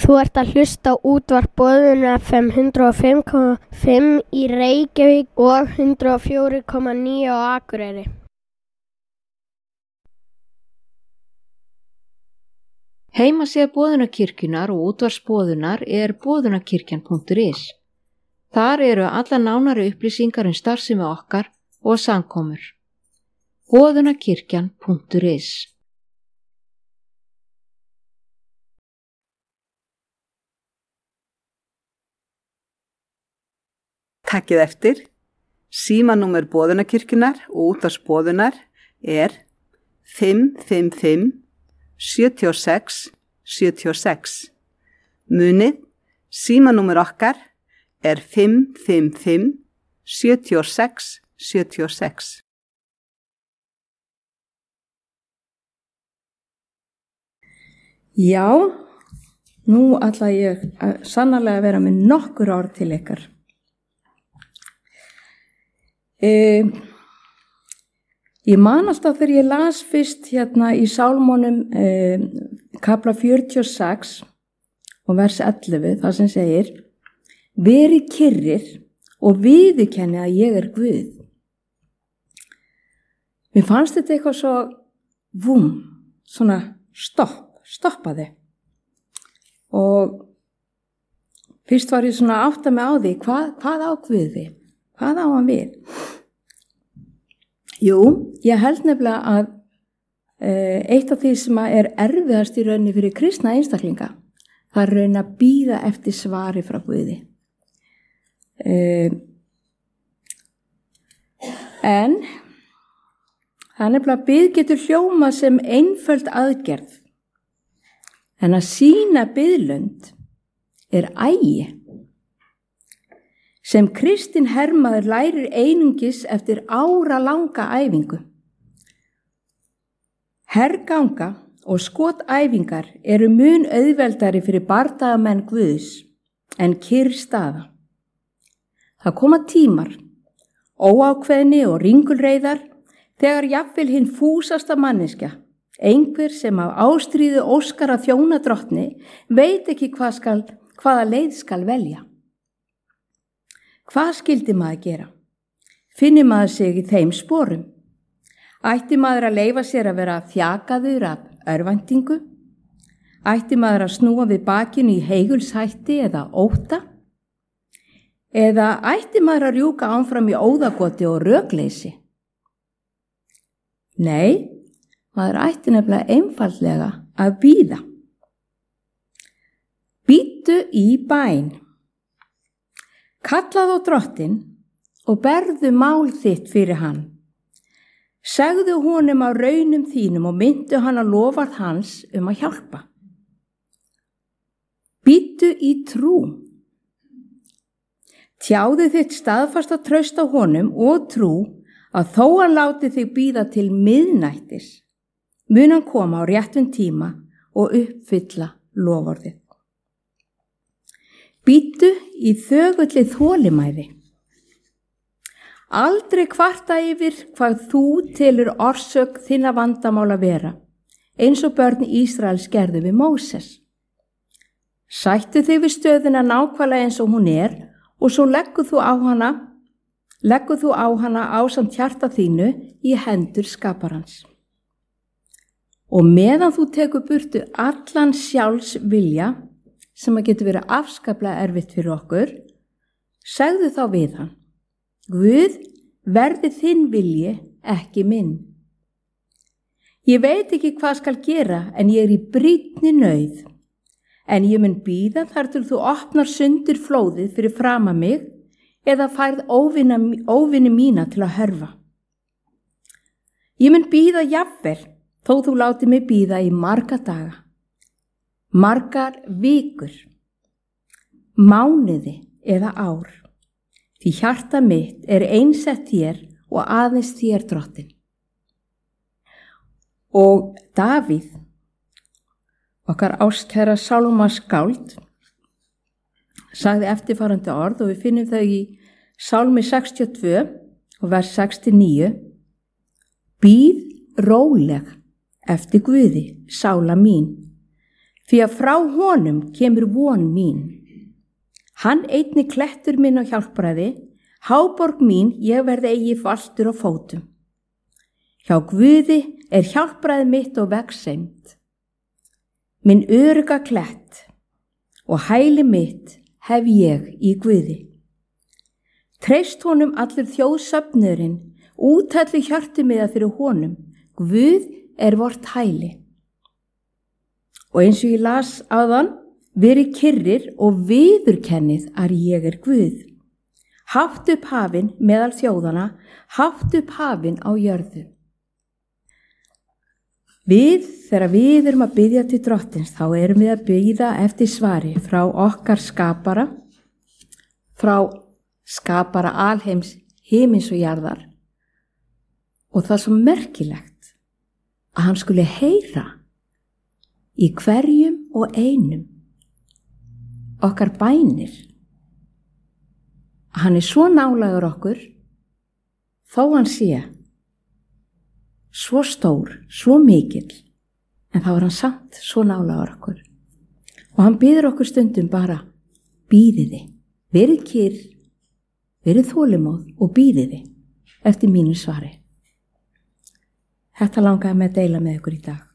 Þú ert að hlusta á útvarp Boðun FM 105,5 í Reykjavík og 104,9 á Akureyri. Heimasíða Boðunarkirkjunnar og útvarps Boðunar er boðunarkirkjan.is. Þar eru alla nánari upplýsingar starfsemi okkar og samkomur. boðunarkirkjan.is. Takkið eftir, símanúmer Boðunarkirkjunnar og útvarps Boðunar er 555 76 76. Munið, símanúmer okkar er 555 76 76. Já, nú ætla ég sannarlega að vera með nokkur orð til ykkar. Ég man alltaf þegar ég las fyrst hérna í Sálmónum kafla 46 og vers 11, það sem segir: verið kyrrir og viðurkennið að ég er Guð. Mér fannst þetta eitthvað svo svona stoppaði. Og fyrst var ég svona að átta mig á því, hvað á Guð við? Hvað á hann við? Jú, ég held nefnilega að eitt af því sem er erfiðast í rauninni fyrir kristna einstaklinga, það er raunin að bíða eftir svari frá Guði. En það er nefnilega að bið getur hljómað sem einföld aðgerð, en að sýna biðlund er ægi. Sem kristinn hermaður lærir einungis eftir áralanga æfingu. Herganga og skotæfingar eru mun auðveldari fyrir bardagamenn Guðs en kyrr staða. Það koma tímar, óákveðni og ringulreiðar, þegar jafnvel hinn fúsasta manneskja, einhver sem af ástríðu óskar að þjóna drottni, veit ekki hvaða leið skal velja. Hvað skyldi maður gera? Finni maður sig í þeim sporum? Ætti maður að leyfa sér að vera þjakaður af örvæntingu? Ætti maður að snúa við bakinu í heigulshætti eða ótta? Eða ætti maður að rjúka áfram í óðagoti og rökleysi? Nei, maður ætti nefnilega einfaldlega að bíða. Bíddu í bæn. Kallaðu á drottinn og berðu mál þitt fyrir hann. Segðu honum á raunum þínum og myndu hann að lofað hans að hjálpa. Bíddu í trú. Tjáðu þitt staðfasta traust á honum og trú að þó hann láti þig bíða til miðnættis, mun hann koma á réttum tíma og uppfylla loforðið. Bíddu í þögulli þolinmæði. Aldrei kvarta yfir hvað þú telur orsök þinna vandamála vera, eins og börn Ísraels gerðu við Móses. Sættu þig við stöðuna nákvæmlega eins og hún er og svo leggur þú á hana ásamt hjarta þínu í hendur skaparans. Og meðan þú tekur burtu allan sjálfs vilja, sem að getur verið afskaplega erfitt fyrir okkur, segðu þá við hann: Guð, verði þinn vilji, ekki minn. Ég veit ekki hvað skal gera, en ég er í brýnni nauð. En ég mun bíða þar til þú opnar sundur flóðið fyrir frama mig eða færð óvini mína til að hörfa. Ég mun bíða jafnvel, þó þú láti mig bíða í marga daga. Margar vikur, mánuði eða ár, því hjarta mitt er einsett þér og aðeins þér drottinn. Og Davíð, okkar ástkæra sálmaskáld, sagði eftirfarandi orð og við finnum þau í Sálmi 62 og vers 69: Bíð róleg eftir Guði, sála mín, Því að frá honum kemur von mín. Hann einni klettur minn á hjálpræði, háborg mín ég verði eigi fastur á fótum. Hjá Guði hjálpræði mitt og vegseimt. Minn örugga klett og hæli mitt hef ég í Guði. Treyst honum allir þjóðsöfnurinn, útællu hjörtumiða fyrir honum. Guð vort hæli. Og eins og ég las áðan, verið kyrrir og viðurkennið að ég Guð. Hátt upp hafin meðal þjóðana, hátt upp hafin á jörðu. Þegar við erum að biðja til Drottins, þá erum við að biðja eftir svari frá okkar skapara, frá skapara alheims, himins og jarðar. Og það er svo merkilegt að hann skuli heyra í hverjum og einum okkar bænir. Hann svo nálægur okkur, þó hann sé svo stór, svo mikill, en þá hann samt svo nálægur okkur. Og hann biður okkur stundum bara, bíðiði, verið kyrr, verið þolinmóð og bíðiði eftir mínu svari. Þetta langaði mig að deila með ykkur í dag.